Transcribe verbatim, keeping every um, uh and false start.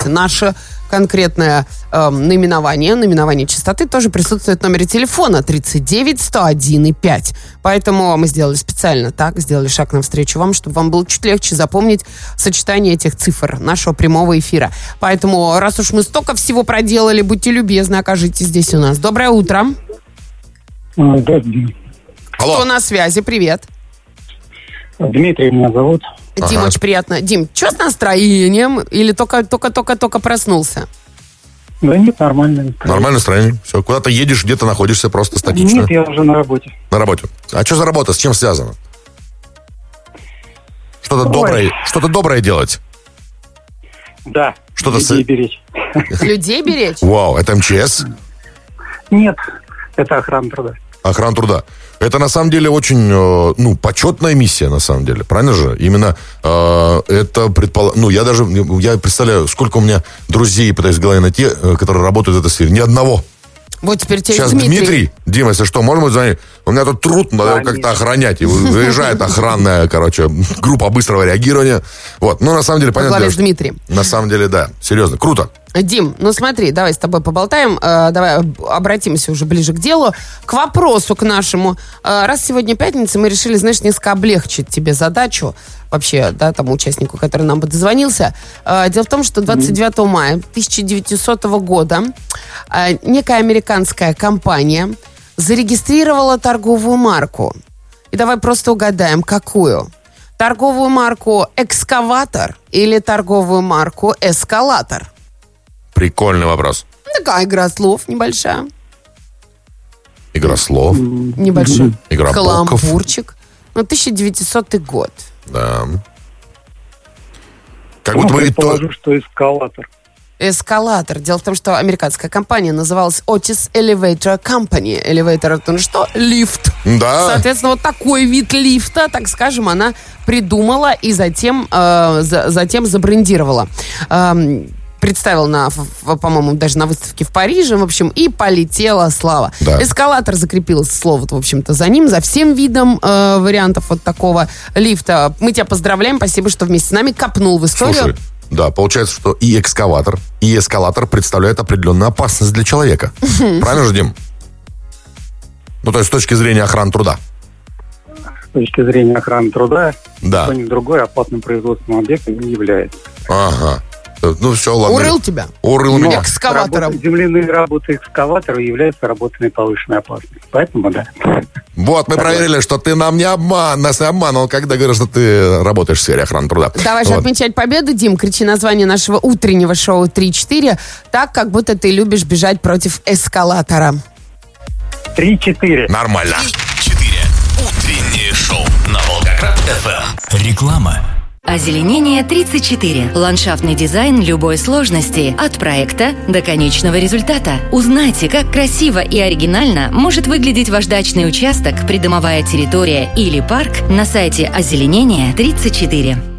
Наше конкретное э, наименование, наименование частоты тоже присутствует в номере телефона тридцать девять сто один и пять. Поэтому мы сделали специально так, сделали шаг навстречу вам, чтобы вам было чуть легче запомнить сочетание этих цифр нашего прямого эфира. Поэтому, раз уж мы столько всего проделали, будьте любезны, окажитесь здесь у нас. Доброе утро. Добрый. Кто на связи? Привет. Дмитрий меня зовут. Дим, ага. Очень приятно. Дим, что с настроением? Или только-только-только-только проснулся? Да нет, нормально. Настроение. Нормальное настроение. Все, куда-то едешь, где-то находишься просто статично. Нет, я уже на работе. На работе. А что за работа? С чем связано? Что-то Ой. доброе, что-то доброе делать? Да. Что-то людей с... беречь. Людей беречь? Вау, это эм че эс? Нет, это охрана труда. Охрана труда. Это на самом деле очень, э, ну, почетная миссия, на самом деле. Правильно же? Именно э, это предполагает... Ну, я даже, я представляю, сколько у меня друзей, пытаюсь в голове найти, э, которые работают в этой сфере. Ни одного. Вот теперь тебе Сейчас Дмитрий. Дмитрий. Дима, если что, можно будет звонить? У меня тут труд, надо его как-то охранять. И выезжает охранная, короче, группа быстрого реагирования. Вот. Ну, на самом деле, понятно. С Дмитрием. На самом деле, да. Серьезно. Круто. Дим, ну смотри, давай с тобой поболтаем, э, давай обратимся уже ближе к делу, к вопросу к нашему. Э, раз сегодня пятница, мы решили, знаешь, несколько облегчить тебе задачу, вообще, да, тому участнику, который нам бы дозвонился. Э, дело в том, что двадцать девятого мая тысяча девятисотого года э, некая американская компания зарегистрировала торговую марку. И давай просто угадаем, какую. Торговую марку «Экскаватор» или торговую марку «Эскалатор»? Прикольный вопрос. Такая игра слов небольшая. Игра слов. Небольшой. Игра каламбурчик. Ну, тысяча девятисотый год. Да. Как Ну, будто бы... предположу, то- что эскалатор. Эскалатор. Дело в том, что американская компания называлась Otis Elevator Company. Элевейтор — это ну что? Лифт. Да. Соответственно, вот такой вид лифта, так скажем, она придумала и затем, э, за, затем забрендировала. Эм, представила, на, в, по-моему, даже на выставке в Париже, в общем, и полетела слава. Да. Эскалатор закрепилось слово, в общем-то, за ним, за всем видом э, вариантов вот такого лифта. Мы тебя поздравляем, спасибо, что вместе с нами копнул в историю. Слушай, да, получается, что и экскаватор, и эскалатор представляют определенную опасность для человека. Правильно же, Дим? Ну, то есть с точки зрения охраны труда. С точки зрения охраны труда, Да. никто ни другой опасным производственным объектом не является. Ага. Ну, все, ладно. Урыл тебя? Урыл Но меня. Экскаватором. работа- земляные работы экскаватора являются работами повышенной опасности. Поэтому, да. Вот, мы проверили, что ты нам не обман, нас не обманул, когда говоришь, что ты работаешь в сфере охраны труда. Давай же Вот. отмечать победу, Дим. Кричи название нашего утреннего шоу три-четыре, так, как будто ты любишь бежать против эскалатора. Три-четыре. Нормально. четыре. Утреннее шоу на Волгоград эф эм. Реклама. Озеленение тридцать четыре. Ландшафтный дизайн любой сложности. От проекта до конечного результата. Узнайте, как красиво и оригинально может выглядеть ваш дачный участок, придомовая территория или парк на сайте озеленение тридцать четыре.